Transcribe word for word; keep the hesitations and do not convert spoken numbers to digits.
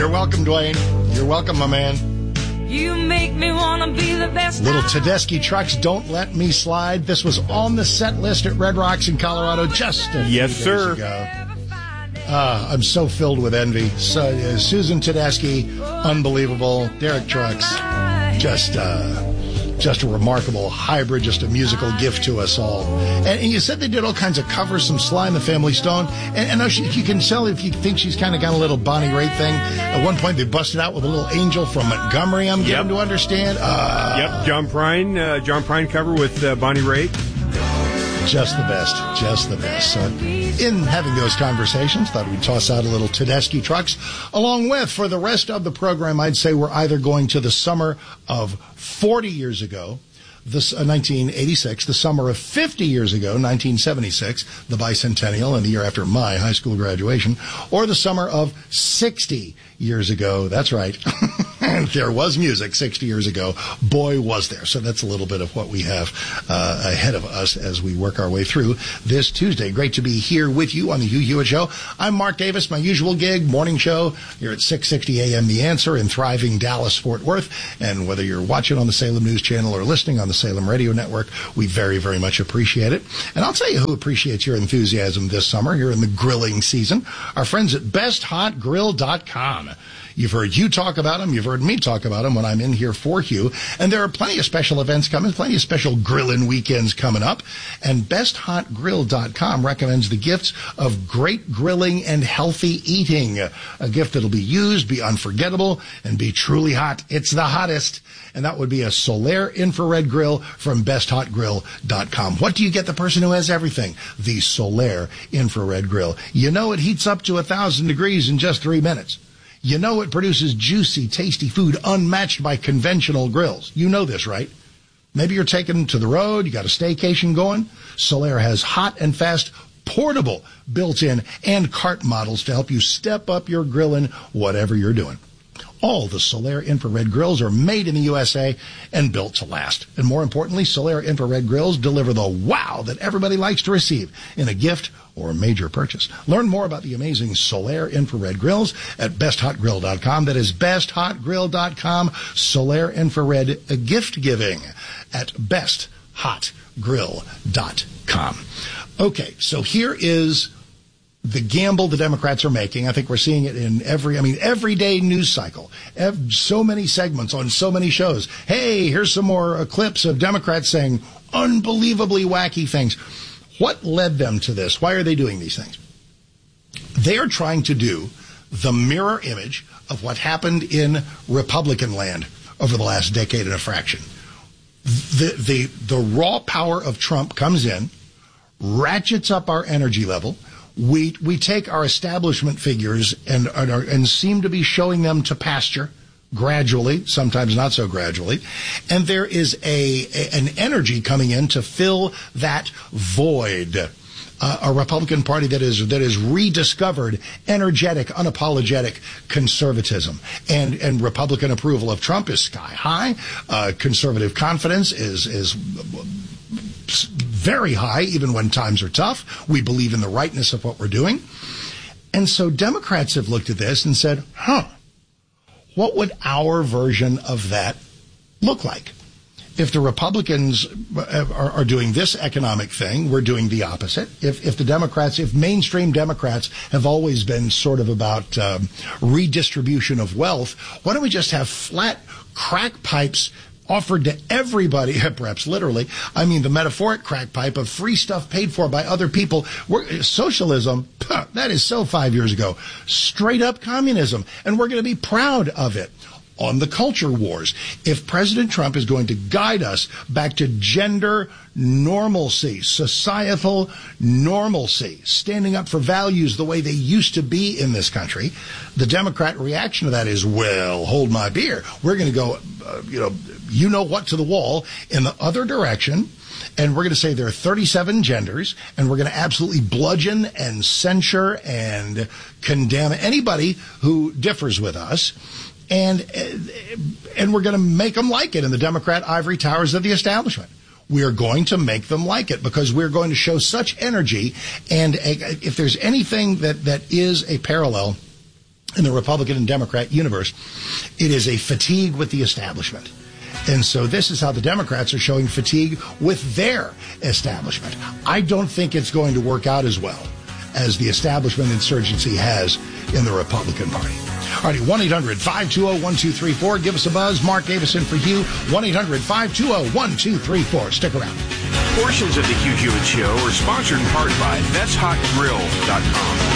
You're welcome, Dwayne. You're welcome, my man. You make me want to be the best. Little Tedeschi Trucks, Don't Let Me Slide. This was on the set list at Red Rocks in Colorado just a yes, few sir. days ago. Uh, I'm so filled with envy. So, uh, Susan Tedeschi, unbelievable. Derek Trucks, just uh, just a remarkable hybrid, just a musical gift to us all. And, and you said they did all kinds of covers, some Sly and the Family Stone. And, and now she, you can tell if you think she's kind of got a little Bonnie Raitt thing. At one point, they busted out with a little Angel from Montgomery, I'm given yep. to understand. Uh, yep, John Prine, uh, John Prine cover with uh, Bonnie Raitt. Just the best, just the best. So in having those conversations, thought we'd toss out a little Tedeschi Trucks. Along with, for the rest of the program, I'd say we're either going to the summer of forty years ago, this uh, nineteen eighty-six, the summer of fifty years ago, nineteen seventy-six, the bicentennial and the year after my high school graduation, or the summer of sixty years ago. That's right. There was music sixty years ago. Boy, was there. So that's a little bit of what we have uh, ahead of us as we work our way through this Tuesday. Great to be here with you on the Hugh Hewitt Show. I'm Mark Davis, my usual gig, morning show. You're at six sixty a.m. The Answer in thriving Dallas-Fort Worth. And whether you're watching on the Salem News Channel or listening on the Salem Radio Network, we very, very much appreciate it. And I'll tell you who appreciates your enthusiasm this summer here in the grilling season. Our friends at best hot grill dot com. You've heard you talk about them. You've heard me talk about them when I'm in here for Hugh. And there are plenty of special events coming, plenty of special grilling weekends coming up. And best hot grill dot com recommends the gifts of great grilling and healthy eating. A gift that'll be used, be unforgettable, and be truly hot. It's the hottest. And that would be a Solaire infrared grill from best hot grill dot com. What do you get the person who has everything? The Solaire infrared grill. You know it heats up to a thousand degrees in just three minutes. You know it produces juicy, tasty food unmatched by conventional grills. You know this, right? Maybe you're taking to the road, you got a staycation going. Solaire has hot and fast, portable, built-in, and cart models to help you step up your grilling, whatever you're doing. All the Solaire infrared grills are made in the U S A and built to last. And more importantly, Solaire infrared grills deliver the wow that everybody likes to receive in a gift or a major purchase. Learn more about the amazing Solaire infrared grills at best hot grill dot com. That is best hot grill dot com. Solaire infrared gift giving at best hot grill dot com. Okay, so here is the gamble the Democrats are making. I think we're seeing it in every, I mean, everyday news cycle. Ev- so many segments on so many shows. Hey, here's some more uh, clips of Democrats saying unbelievably wacky things. What led them to this? Why are they doing these things? They are trying to do the mirror image of what happened in Republican land over the last decade and a fraction. The, the, the raw power of Trump comes in, ratchets up our energy level. We we take our establishment figures and and, are, and seem to be showing them to pasture gradually, sometimes not so gradually, and there is a, a an energy coming in to fill that void. Uh, a Republican Party that is that is rediscovered energetic, unapologetic conservatism, and and Republican approval of Trump is sky high. Uh, conservative confidence is is. very high, even when times are tough. We believe in the rightness of what we're doing. And so Democrats have looked at this and said, huh, what would our version of that look like? If the Republicans are, are doing this economic thing, we're doing the opposite. If, if the Democrats, if mainstream Democrats have always been sort of about um, redistribution of wealth, why don't we just have flat crack pipes offered to everybody, perhaps literally, I mean the metaphoric crack pipe of free stuff paid for by other people. We're, socialism, that is so five years ago. Straight up communism. And we're going to be proud of it. On the culture wars, if President Trump is going to guide us back to gender normalcy, societal normalcy, standing up for values the way they used to be in this country, the Democrat reaction to that is, well, hold my beer. We're going to go, uh, you know, you know what to the wall in the other direction. And we're going to say there are thirty-seven genders, and we're going to absolutely bludgeon and censure and condemn anybody who differs with us. And and we're going to make them like it in the Democrat ivory towers of the establishment. We are going to make them like it because we're going to show such energy. And a, if there's anything that, that is a parallel in the Republican and Democrat universe, it is a fatigue with the establishment. And so this is how the Democrats are showing fatigue with their establishment. I don't think it's going to work out as well as the establishment insurgency has in the Republican Party. All righty, one eight hundred five two zero one two three four. Give us a buzz. Mark Davison for Hugh. one eight hundred five two zero one two three four. Stick around. Portions of the Hugh Hewitt Show are sponsored in part by That's Hot Grill dot com.